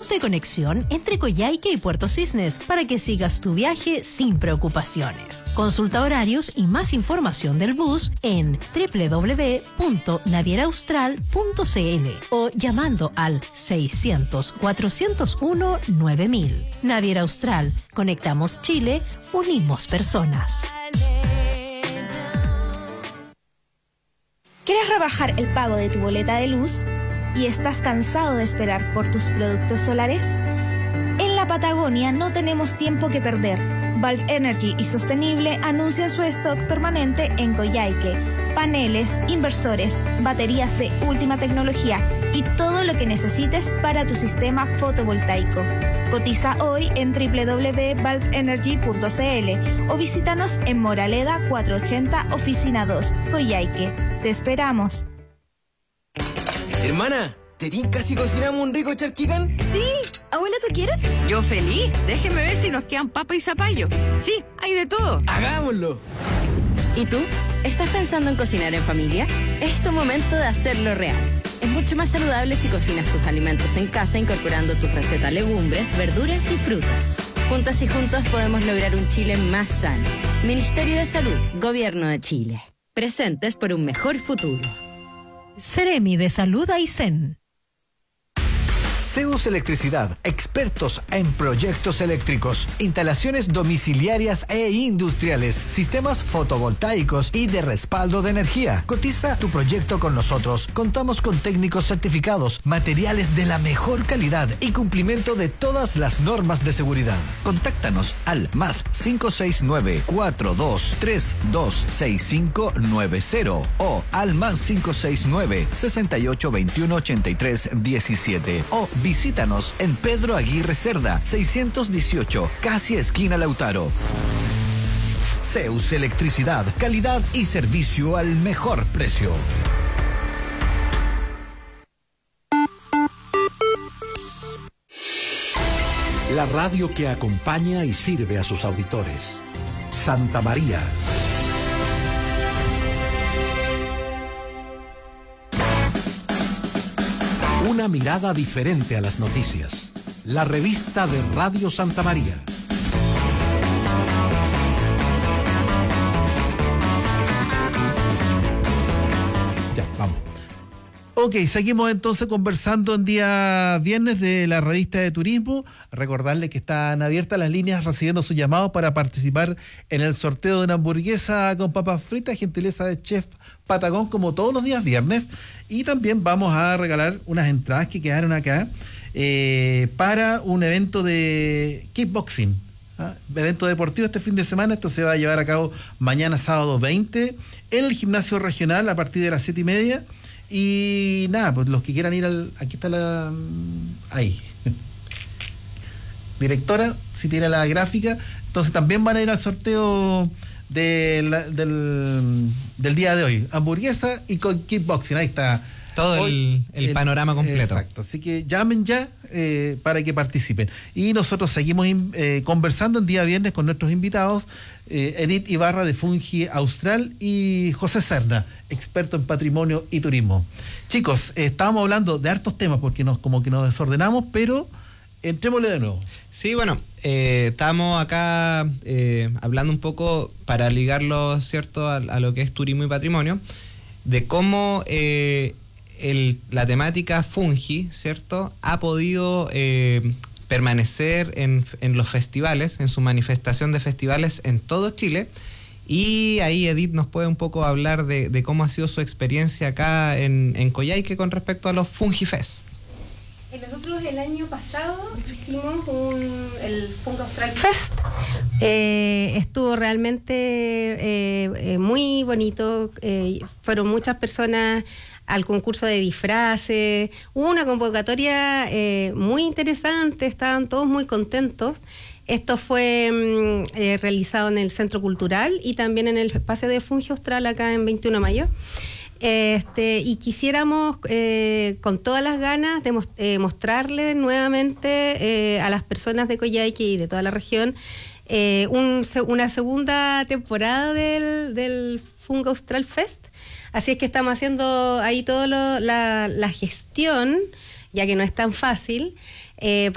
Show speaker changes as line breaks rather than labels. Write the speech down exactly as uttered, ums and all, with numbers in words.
puntos de conexión entre Coyhaique y Puerto Cisnes para que sigas tu viaje sin preocupaciones. Consulta horarios y más información del bus en doble u doble u doble u punto naviera austral punto c l o llamando al seiscientos, cuatrocientos uno, nueve mil. Naviera Austral. Conectamos Chile, unimos personas.
¿Quieres rebajar el pago de tu boleta de luz y estás cansado de esperar por tus productos solares? En la Patagonia no tenemos tiempo que perder. Valve Energy y Sostenible anuncian su stock permanente en Coyhaique. Paneles, inversores, baterías de última tecnología y todo lo que necesites para tu sistema fotovoltaico. Cotiza hoy en doble u doble u doble u punto valve energy punto c l o visítanos en Moraleda cuatrocientos ochenta, Oficina dos, Coyhaique. Te esperamos.
Hermana, ¿te tinca si cocinamos un rico charquicán?
Sí. Abuela, ¿tú quieres? Yo feliz. Déjeme ver si nos quedan papa y zapallo. Sí, hay de todo.
¡Hagámoslo!
¿Y tú? ¿Estás pensando en cocinar en familia? Es tu momento de hacerlo real. Es mucho más saludable si cocinas tus alimentos en casa incorporando tus recetas legumbres, verduras y frutas. Juntas y juntos podemos lograr un Chile más sano. Ministerio de Salud, Gobierno de Chile. Presentes por un mejor futuro.
Seremi de Salud Aysén.
Zeus Electricidad, expertos en proyectos eléctricos, instalaciones domiciliarias e industriales, sistemas fotovoltaicos y de respaldo de energía. Cotiza tu proyecto con nosotros. Contamos con técnicos certificados, materiales de la mejor calidad y cumplimiento de todas las normas de seguridad. Contáctanos al más cinco seis nueve, cuatro dos tres dos seis cinco nueve cero o al más cinco seis nueve, sesenta y ocho, veintiuno, ochenta y tres, diecisiete o visítanos en Pedro Aguirre Cerda, seiscientos dieciocho, casi esquina Lautaro. Zeus Electricidad, calidad y servicio al mejor precio.
La radio que acompaña y sirve a sus auditores. Santa María. Una mirada diferente a las noticias. La revista de Radio Santa María.
Ya, vamos. Ok, seguimos entonces conversando en día viernes de la revista de turismo. Recordarles que están abiertas las líneas recibiendo sus llamados para participar en el sorteo de una hamburguesa con papas fritas, gentileza de Chef Patagón, como todos los días viernes. Y también vamos a regalar unas entradas que quedaron acá eh, para un evento de kickboxing. ¿ah? Evento deportivo este fin de semana. Esto se va a llevar a cabo mañana sábado veinte en el gimnasio regional a partir de las siete y media. Y nada, pues los que quieran ir al... Aquí está la... Ahí. Directora, si tiene la gráfica. Entonces también van a ir al sorteo de la, del, del día de hoy. Hamburguesa y con kickboxing. Ahí está.
Todo hoy, el, el, el panorama completo.
Exacto. Así que llamen ya eh, para que participen. Y nosotros seguimos eh, conversando el día viernes con nuestros invitados. Eh, Edith Ibarra de Fungi Austral y José Serna, experto en patrimonio y turismo. Chicos, eh, estábamos hablando de hartos temas porque nos como que nos desordenamos, pero entrémosle de nuevo.
Sí, bueno, eh, estamos acá eh, hablando un poco para ligarlo, ¿cierto?, a, a lo que es turismo y patrimonio, de cómo eh, el, la temática fungi, ¿cierto?, ha podido eh, permanecer en, en los festivales, en su manifestación de festivales en todo Chile. Y ahí Edith nos puede un poco hablar de, de cómo ha sido su experiencia acá en, en Coyhaique con respecto a los Fungifest.
Nosotros el año pasado hicimos un, el Fungi Austral Fest. Eh, estuvo realmente eh, eh, muy bonito. Eh, fueron muchas personas al concurso de disfraces. Hubo una convocatoria eh, muy interesante, estaban todos muy contentos. Esto fue eh, realizado en el Centro Cultural y también en el espacio de Fungi Austral acá en veintiuno de mayo. Este, y quisiéramos eh, con todas las ganas de most- eh, mostrarle nuevamente eh, a las personas de Coyhaique y de toda la región eh, un, una segunda temporada del, del Fungi Austral Fest. Así es que estamos haciendo ahí toda la, la gestión, ya que no es tan fácil, eh,